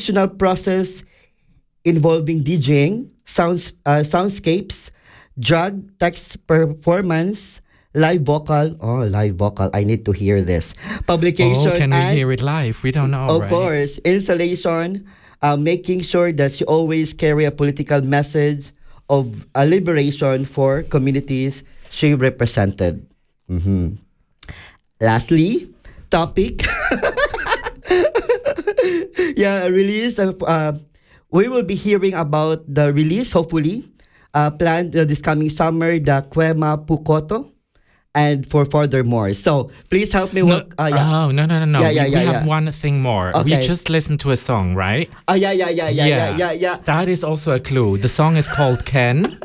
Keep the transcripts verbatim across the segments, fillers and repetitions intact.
traditional process involving DJing, sounds, uh, soundscapes, drag, text performance, live vocal. Oh, live vocal. I need to hear this. Publication. Oh, can we and, hear it live? We don't know, Of right? course. Installation, uh, making sure that you always carry a political message of a liberation for communities she represented. Mm-hmm. Lastly, topic. yeah, release. Uh, uh, we will be hearing about the release, hopefully, uh, planned uh, this coming summer, the Quema Pukoto, and for furthermore. So please help me No, work. Uh, yeah. Oh, no, no, no, no. Yeah, we, yeah, we yeah, have yeah. one thing more. We Okay. just listened to a song, right? Oh, yeah, yeah, yeah, yeah, yeah, yeah, yeah. That is also a clue. The song is called Ken.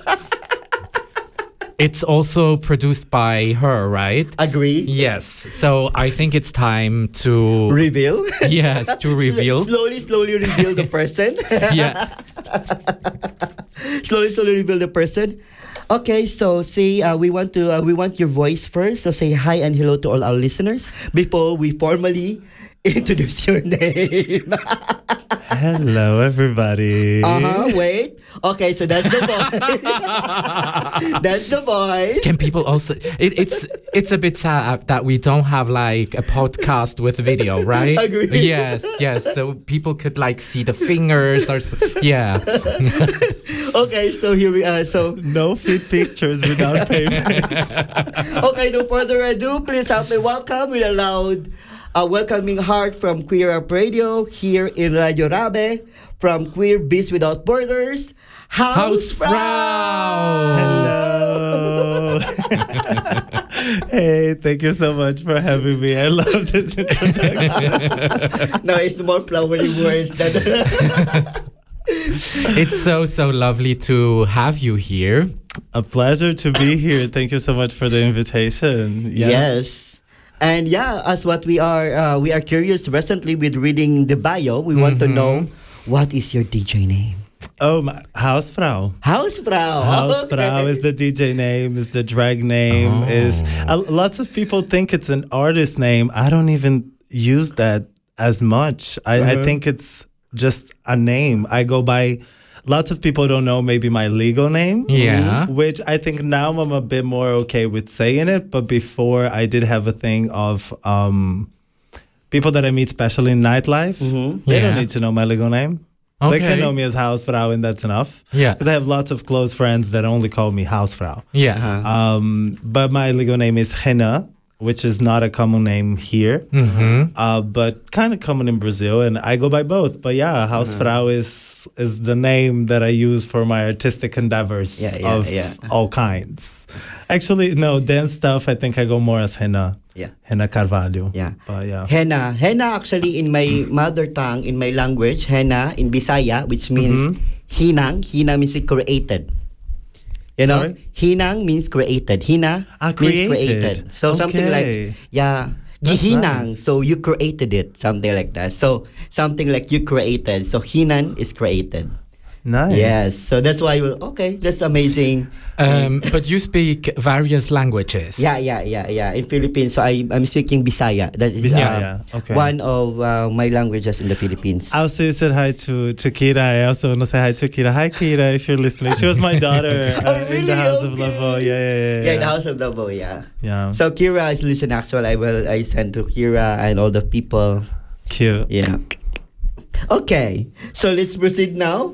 It's also produced by her, right? Agree. Yes. So I think it's time to Reveal. yes, to reveal. slowly, slowly reveal the person. Yeah. slowly, slowly reveal the person. Okay, so say uh, we want to uh, we want your voice first. So say hi and hello to all our listeners before we formally introduce your name. Hello, everybody. Uh huh. Wait. Okay, so that's the voice. that's the voice. Can people also? It, it's it's a bit sad that we don't have like a podcast with video, right? Agree. Yes, yes. So people could like see the fingers or s- yeah. Okay, so here we are. So No feed pictures without payment. okay, no further ado, please help me welcome with a loud, uh, welcoming heart from Queer Up Radio here in Radio Rabe from Queer Bees Without Borders, House Frau. Hello. Hey, thank you so much for having me. I love this introduction. No, it's more flowery words than. It's so so lovely to have you here. A pleasure to be here. Thank you so much for the invitation. Yes. yes. And yeah, as what we are, uh, we are curious recently with reading the bio. We want to know what is your D J name? Oh, my, Hausfrau. Hausfrau. Hausfrau Okay. is the D J name, is the drag name. Oh. Is uh, lots of people think it's an artist name. I don't even use that as much. I, Uh-huh. I think it's just a name. I go by. Lots of people don't know maybe my legal name. Yeah. Which I think now I'm a bit more okay with saying it. But before I did have a thing of um, people that I meet, especially in nightlife. Mhm. They Yeah. don't need to know my legal name. They Okay. can know me as Hausfrau, and that's enough. Yeah. Because I have lots of close friends that only call me Hausfrau. Yeah. Uh-huh. Um, but my legal name is Henna, which is not a common name here, Mm-hmm. uh, but kind of common in Brazil, and I go by both. But yeah, Hausfrau is is the name that I use for my artistic endeavors Yeah, yeah, of yeah. all kinds. Actually, no, dance stuff, I think I go more as Henna. Yeah. Henna Carvalho. Yeah. But yeah. Henna. Henna actually in my mother tongue, in my language, henna in Bisaya, which means Mhm. hinang. Hina means created. You know? Sorry? Hinang means created. Hina Ah, means created. created. So something like, Okay. yeah. That's Gihinang, nice. so you created it, something like that. So something like you created. So hinan is created. Nice. Yes. So that's why you okay, that's amazing. Um, but you speak various languages. Yeah, yeah, yeah, yeah. In Philippines, so I I'm speaking Bisaya. That is Bisaya, uh, okay. one of uh, my languages in the Philippines. Also, you said hi to, to Kira. I also want to say hi to Kira. Hi, Kira, if you're listening. She was my daughter uh, Oh, in really? the House of Okay. Lavo. Yeah, yeah, yeah. Yeah, the House of the Bow, yeah. Yeah. So Kira is listening. Actually, I will I send to Kira and all the people. Cute. Yeah. Okay, so let's proceed now.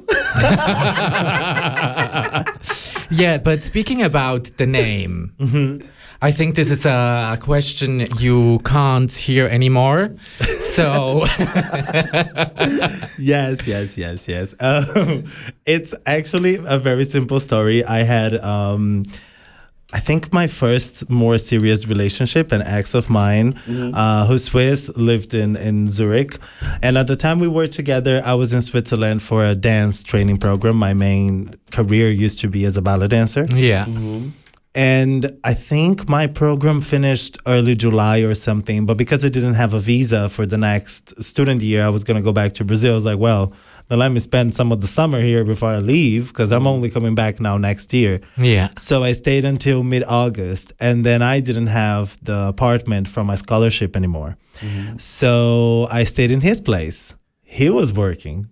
Yeah, but speaking about the name, Mm-hmm. I think this is a, a question you can't hear anymore. So, Yes, yes, yes, yes. Um, it's actually a very simple story. I had, um, I think, my first more serious relationship, an ex of mine, uh, who's Swiss, lived in, in Zurich. And at the time we were together, I was in Switzerland for a dance training program. My main career used to be as a ballet dancer. yeah. And I think my program finished early July or something. But because I didn't have a visa for the next student year, I was going to go back to Brazil. I was like, well, then let me spend some of the summer here before I leave, because I'm only coming back now next year. Yeah. So I stayed until mid-August. And then I didn't have the apartment from my scholarship anymore. So I stayed in his place. He was working.